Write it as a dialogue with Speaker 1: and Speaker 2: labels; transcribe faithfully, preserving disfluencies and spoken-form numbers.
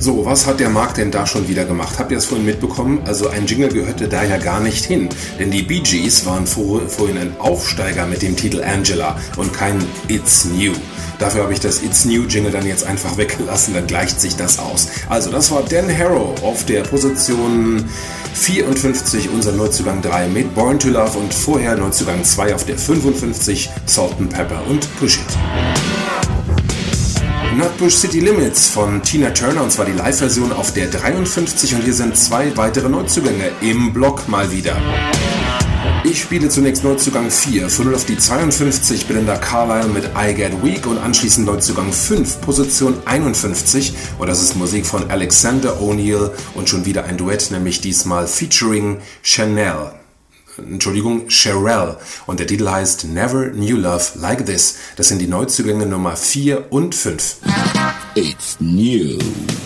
Speaker 1: So, was hat der Marc denn da schon wieder gemacht? Habt ihr es vorhin mitbekommen? Also ein Jingle gehörte da ja gar nicht hin. Denn die Bee Gees waren vor, vorhin ein Aufsteiger mit dem Titel Angela und kein It's New. Dafür habe ich das It's New Jingle dann jetzt einfach weggelassen, dann gleicht sich das aus. Also das war Dan Harrow auf der Position vierundfünfzig, unser Neuzugang drei mit Born to Love und vorher Neuzugang zwei auf der fünfundfünfzig, Salt and Pepper und Push It. Nutbush City Limits von Tina Turner, und zwar die Live-Version auf der dreiundfünfzig, und hier sind zwei weitere Neuzugänge im Block mal wieder. Ich spiele zunächst Neuzugang vier, von null auf die zweiundfünfzig, Belinda Carlisle mit I Get Weak, und anschließend Neuzugang fünf, Position einundfünfzig, und das ist Musik von Alexander O'Neill und schon wieder ein Duett, nämlich diesmal featuring Chanel. Entschuldigung, Cherelle. Und der Titel heißt Never Knew Love Like This. Das sind die Neuzugänge Nummer vier und fünf.
Speaker 2: It's new.